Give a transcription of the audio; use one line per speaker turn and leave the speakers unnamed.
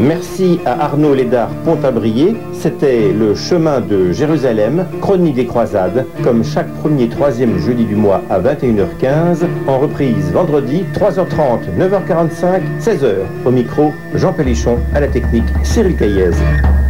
Merci à Arnaud Lédard-Pontabrier. C'était le chemin de Jérusalem, chronique des croisades, comme chaque premier troisième jeudi du mois à 21h15, en reprise vendredi 3h30, 9h45, 16h. Au micro, Jean Pélichon, à la technique, Cyril Caillez.